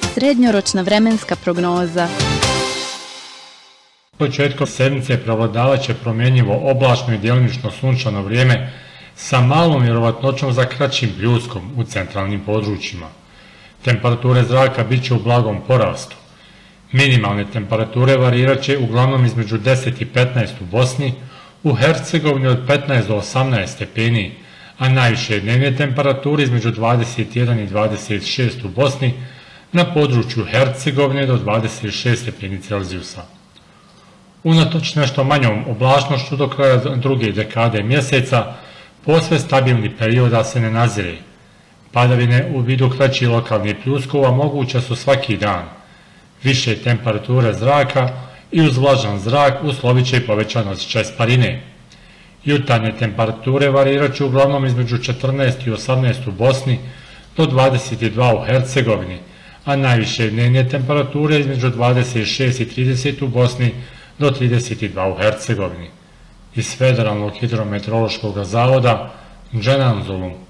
Srednjoročna vremenska prognoza. Početkom sedmice prevladavat će promjenjivo oblačno i djelomično sunčano vrijeme sa malom vjerovatnoćom za kraćim pljuskom u centralnim područjima. Temperature zraka bit će u blagom porastu. Minimalne temperature varirat će uglavnom između 10 i 15 u Bosni, u Hercegovini od 15 do 18 stepeni, a najviše dnevne temperature između 21 i 26 u Bosni, na području Hercegovine do 26 stepeni Celzijusa. Unatoč nešto manjom oblačnošću do kraja druge dekade mjeseca, posve stabilni perioda se ne nazire. Padavine u vidu kraćih lokalnih pljuskova moguće su svaki dan. Više temperature zraka i uz vlažan zrak uslovit će i povećan osjećaj sparine. Jutarnje temperature varirat će uglavnom između 14 i 18 u Bosni do 22 u Hercegovini, a najviše dnevne temperature između 26 i 30 u Bosni do 32 u Hercegovini. Iz Federalnog hidrometeorološkog zavoda, Dženan Zulum.